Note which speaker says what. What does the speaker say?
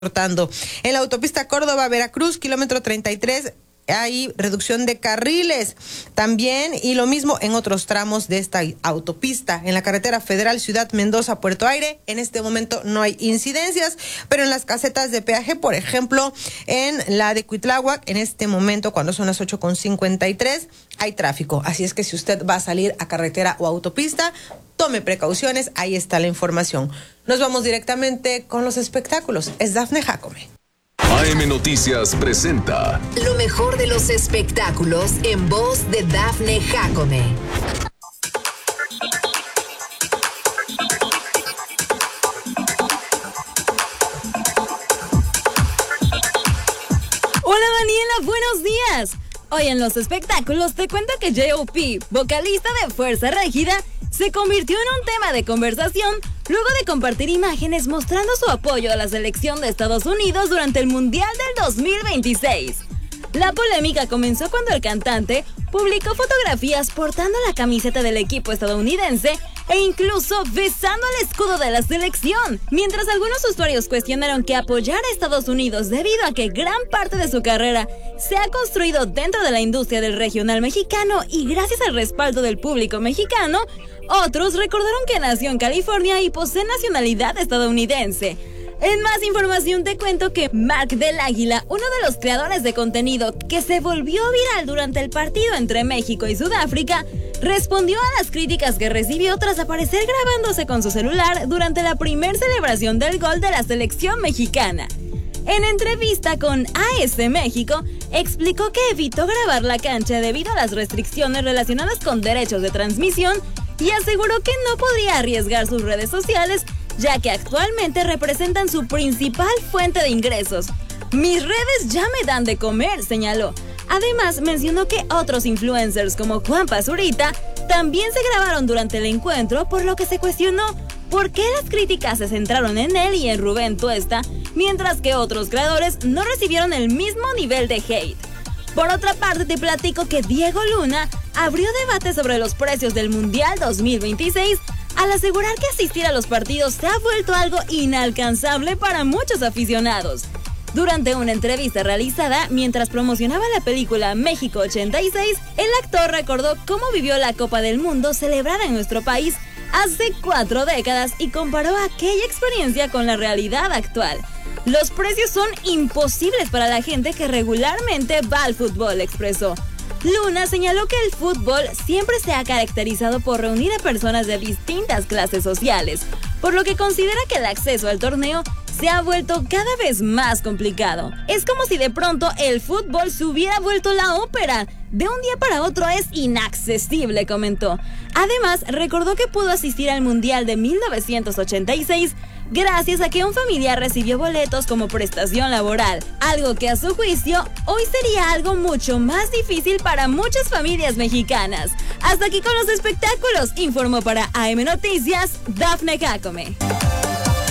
Speaker 1: Cortando. En la autopista Córdoba-Veracruz, kilómetro 33, hay reducción de carriles también, y lo mismo en otros tramos de esta autopista. En la carretera federal Ciudad Mendoza-Puerto Aire, en este momento no hay incidencias, pero en las casetas de peaje, por ejemplo, en la de Cuitláhuac, en este momento, cuando son las 8:53, hay tráfico. Así es que si usted va a salir a carretera o autopista, tome precauciones, ahí está la información. Nos vamos directamente con los espectáculos. Es Dafne Jacome.
Speaker 2: AM Noticias presenta
Speaker 3: lo mejor de los espectáculos en voz de Dafne Jacome.
Speaker 4: Hola Daniela, buenos días. Hoy en los espectáculos te cuento que J.O.P., vocalista de Fuerza Régida, se convirtió en un tema de conversación luego de compartir imágenes mostrando su apoyo a la selección de Estados Unidos durante el Mundial del 2026. La polémica comenzó cuando el cantante publicó fotografías portando la camiseta del equipo estadounidense e incluso besando el escudo de la selección, mientras algunos usuarios cuestionaron que apoyar a Estados Unidos debido a que gran parte de su carrera se ha construido dentro de la industria del regional mexicano y gracias al respaldo del público mexicano. Otros recordaron que nació en California y posee nacionalidad estadounidense. En más información te cuento que Mark del Águila, uno de los creadores de contenido que se volvió viral durante el partido entre México y Sudáfrica, respondió a las críticas que recibió tras aparecer grabándose con su celular durante la primer celebración del gol de la selección mexicana. En entrevista con AS México, explicó que evitó grabar la cancha debido a las restricciones relacionadas con derechos de transmisión y aseguró que no podría arriesgar sus redes sociales, ya que actualmente representan su principal fuente de ingresos. Mis redes ya me dan de comer, señaló. Además, mencionó que otros influencers como Juan Pazurita también se grabaron durante el encuentro, por lo que se cuestionó por qué las críticas se centraron en él y en Rubén Tuesta, mientras que otros creadores no recibieron el mismo nivel de hate. Por otra parte, te platico que Diego Luna abrió debate sobre los precios del Mundial 2026 al asegurar que asistir a los partidos se ha vuelto algo inalcanzable para muchos aficionados. Durante una entrevista realizada mientras promocionaba la película México 86, el actor recordó cómo vivió la Copa del Mundo celebrada en nuestro país hace 4 décadas y comparó aquella experiencia con la realidad actual. Los precios son imposibles para la gente que regularmente va al fútbol, expresó. Luna señaló que el fútbol siempre se ha caracterizado por reunir a personas de distintas clases sociales, por lo que considera que el acceso al torneo se ha vuelto cada vez más complicado. Es como si de pronto el fútbol se hubiera vuelto la ópera. De un día para otro es inaccesible, comentó. Además, recordó que pudo asistir al Mundial de 1986 gracias a que un familiar recibió boletos como prestación laboral, algo que a su juicio hoy sería algo mucho más difícil para muchas familias mexicanas. Hasta aquí con los espectáculos, informó para AM Noticias Dafne Jacome.